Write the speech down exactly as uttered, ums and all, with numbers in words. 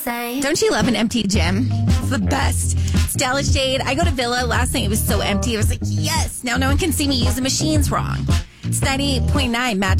say. Don't you love an empty gym? It's the best. Stella Shade. I go to Villa. Last night it was so empty. I was like, yes, now no one can see me use the machines wrong. It's ninety-eight point nine Match